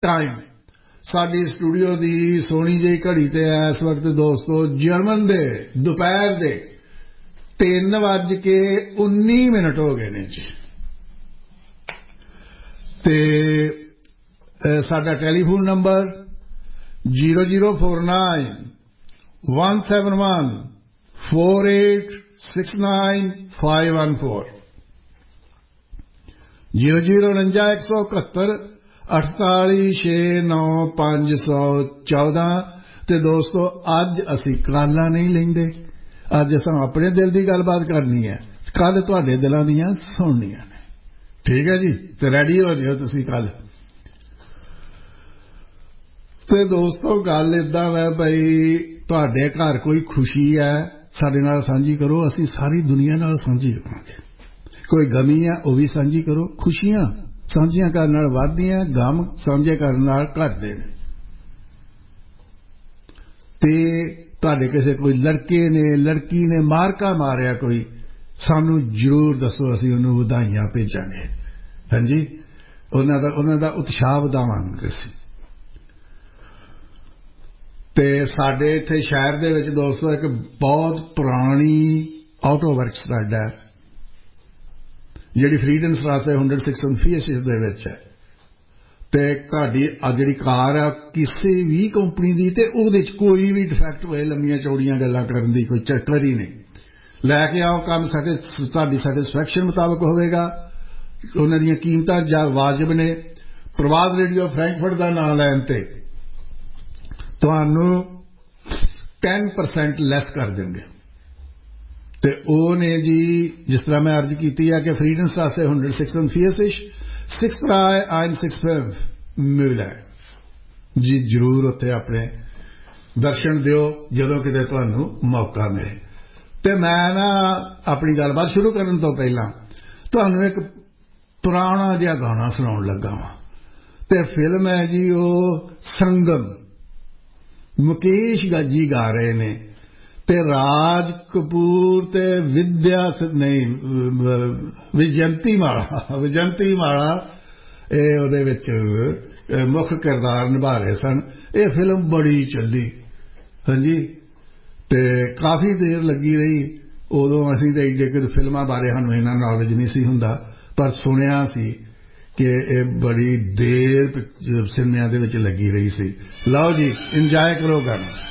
Time साडी studio की सोहनी जी घड़ी ते इस वक्त दोस्तों जर्मन दे दोपहर दे 3:19 हो गए ने जी। ते साडा टेलीफोन नंबर 0049-171-4869-514 0049-171 4869-514। ते दोस्तों अज असी काला नहीं लेंदे, अज असां अपने दिल की गलबात करनी है, कल तुहाडे दिलों दियां सुननियां ने। ठीक है जी, तो रेडी हो जाओ तुसी कल। ते दोस्तों गल इदां है भाई, तुहाडे घर कोई खुशी है साडे नाल सांझी करो, असी सारी दुनिया नाल सांझी करांगे। कोई गमी है वह भी सांझी करो, खुशियां सांझियां करन नाल वधदियां, गम सांझे करन नाल घटदे ने। ते तुहाडे किसे कोई लड़के ने लड़की ने मारका मारिया कोई, सानू जरूर दसो, असी उन्होंने वधाइयां भेजांगे। हाँ जी, उन्हां दा उत्साह वधावांगे असी। ते साडे इत्थे शहर दे विच दोस्तों एक बहुत पुरानी ऑटो वर्कस है जिहड़ी फ्रीडम स्ट्रासे 106 दे विच है। ते तुहाडी जिहड़ी कार है किसी भी कंपनी दी, ते उहदे च कोई भी डिफैक्ट होए लम्मियां चौड़ियां गल्लां करन दी कोई चक्कर ही नहीं। लैके आओ, काम तुहाडी सैटिस्फैक्शन मुताबक होवेगा। उन्हां दीयां कीमतां वाजिब ने। प्रवाद रेडियो फ्रैंकफर्ट दा नाम लैण ते तुहानू 10% लैस कर देंगे। ते ओह ने जी जिस तरह मैं अर्ज की है कि फ्रीडम स्ट्रासे 146 63165 मिल है जी, जरूर उत्थे अपने दर्शन दियो जदों किते तुहानू मौका मिले। ते मैं ना अपनी गलबात शुरू करन तो पहला तुहानू एक पुराना जिहा गाना सुनाउण लगा वां। ते फिल्म है जी ओह संगम, मुकेश जी गा रहे ने, ते राज कपूर ते विद्या नहीं विजयंती माला ओहदे विच मुख किरदार निभा रहे सन। ये फिल्म बड़ी चली। हाँ जी, ते काफ़ी देर लगी रही। उदों असीं ते एडे कि फिल्मां बारे सानूं इन्ना नॉलेज नहीं सी हुंदा, पर सुनिया सी कि ये बड़ी देर सिनेमा दे विच लगी रही सी। लो जी, इंजॉय करो गाना।